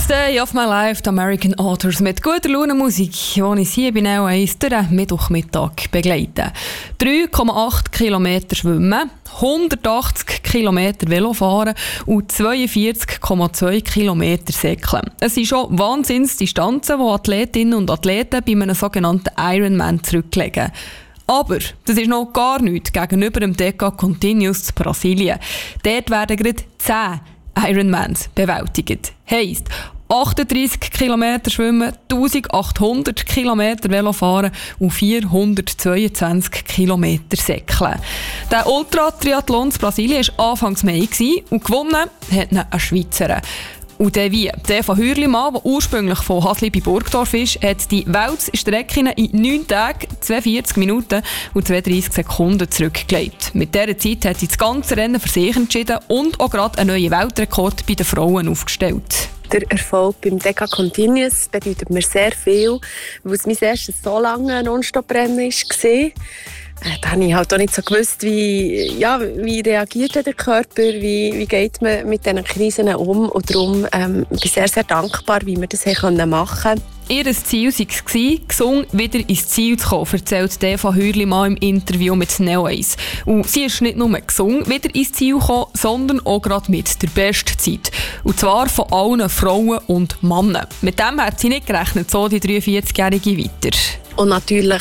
Best Day of My Life, die American Authors mit guter Laune Musik, die ich hier bei Neo 1 durch den Mittwochmittag begleite. 3,8 Kilometer schwimmen, 180 Kilometer Velofahren und 42,2 Kilometer segeln. Es sind schon Wahnsinnsdistanzen, die Athletinnen und Athleten bei einem sogenannten Ironman zurücklegen. Aber das ist noch gar nichts gegenüber dem Deca Continuous zu Brasilien. Dort werden gerade 10 Ironmans bewältigt. Heisst, 38 Kilometer schwimmen, 1800 Kilometer Velofahren und 422 Kilometer segeln. Der Ultra-Triathlon in Brasilien war Anfang Mai und gewonnen hat ihn eine Schweizerin. Und der wie? Der von Hürlimann, der ursprünglich von Hasli bei Burgdorf ist, hat die Weltstrecke in 9 Tagen, 42 Minuten und 32 Sekunden zurückgelegt. Mit dieser Zeit hat sie das ganze Rennen für sich entschieden und auch gerade einen neuen Weltrekord bei den Frauen aufgestellt. Der Erfolg beim Deca Continuous bedeutet mir sehr viel, weil es mein erstes so lange Nonstop-Rennen war. Da habe ich halt auch nicht so gewusst, wie reagiert der Körper, wie geht man mit diesen Krisen um. Und darum bin ich sehr, sehr dankbar, wie wir das machen konnten. Ihr Ziel war, gesund wieder ins Ziel zu kommen, erzählt Eva Hürlimann im Interview mit Neo 1. Und sie ist nicht nur gesund wieder ins Ziel gekommen, sondern auch gerade mit der besten Zeit. Und zwar von allen Frauen und Männern. Mit dem hat sie nicht gerechnet, so die 43-Jährige weiter. Und natürlich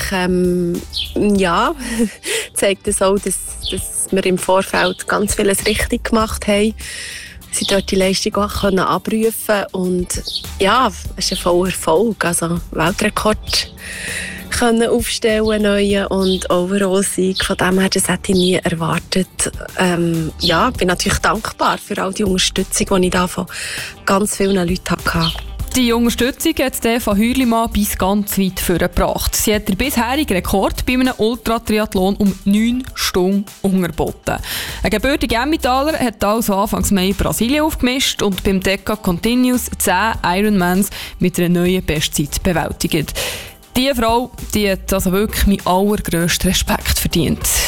zeigt es auch, dass wir im Vorfeld ganz vieles richtig gemacht haben. Sie dort die Leistung auch abrufen und ja, es ist ein voller Erfolg. Also Weltrekord können aufstellen, neue und Overall-Sieg. Von dem her, das hätte ich nie erwartet. Bin natürlich dankbar für all die Unterstützung, die ich da von ganz vielen Leuten hatte. Die Unterstützung hat Eva Hürlimann bis ganz weit vorgebracht. Sie hat den bisherigen Rekord bei einem Ultratriathlon um 9 Stunden unterboten. Ein gebürtiger Emmentaler hat also Anfang Mai Brasilien aufgemischt und beim Deca Continuous 10 Ironmans mit einer neuen Bestzeit bewältigt. Diese Frau, die hat also wirklich meinen allergrössten Respekt verdient.